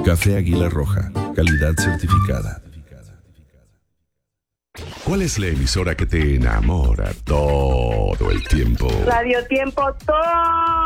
Café Águila Roja, calidad certificada. ¿Cuál es la emisora que te enamora todo el tiempo? Radio Tiempo, todo